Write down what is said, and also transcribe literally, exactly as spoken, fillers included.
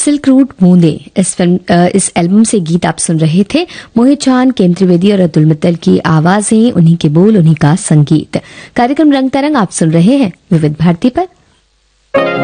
Silk route बूंदे इस film अ, इस एल्बम से गीत आप सुन रहे थे। मोहित चौहान, केंद्र बेदी और अतुल मित्तल की आवाजें, उन्हीं के बोल, उन्हीं का संगीत। कार्यक्रम रंग तरंग आप सुन रहे हैं विविध भारती पर।